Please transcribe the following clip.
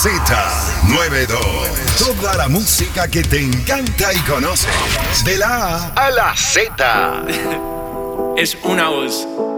Z92. Toda la música que te encanta y conoces. De la A a la Z. Es una voz.